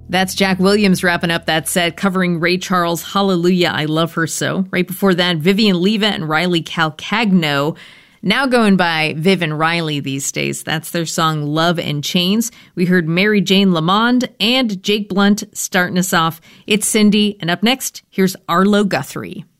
That's Jack Williams wrapping up that set, covering Ray Charles' Hallelujah, I Love Her So. Right before that, Vivian Leva and Riley Calcagno, now going by Viv and Riley these days. That's their song Love and Chains. We heard Mary Jane Lamond and Jake Blunt starting us off. It's Cindy, and up next, here's Arlo Guthrie.